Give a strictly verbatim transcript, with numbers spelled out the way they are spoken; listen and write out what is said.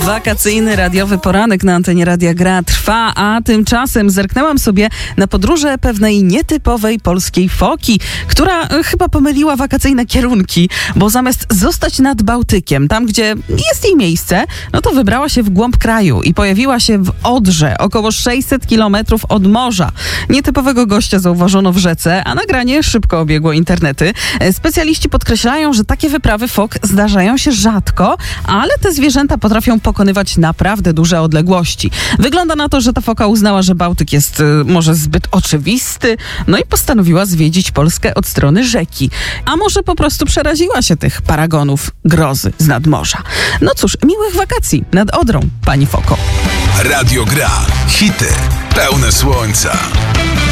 Wakacyjny radiowy poranek na antenie Radia Gra trwa, a tymczasem zerknęłam sobie na podróże pewnej nietypowej polskiej foki, która e, chyba pomyliła wakacyjne kierunki, bo zamiast zostać nad Bałtykiem, tam gdzie jest jej miejsce, no to wybrała się w głąb kraju i pojawiła się w Odrze, około sześćset kilometrów od morza. Nietypowego gościa zauważono w rzece, a nagranie szybko obiegło internety. E, specjaliści podkreślają, że takie wyprawy fok zdarzają się rzadko, ale te zwierzęta potrafią pokonywać naprawdę duże odległości. Wygląda na to, że ta foka uznała, że Bałtyk jest y, może zbyt oczywisty, no i postanowiła zwiedzić Polskę od strony rzeki. A może po prostu przeraziła się tych paragonów grozy z nadmorza. No cóż, miłych wakacji nad Odrą, pani foko. Radio Gra. Hity pełne słońca.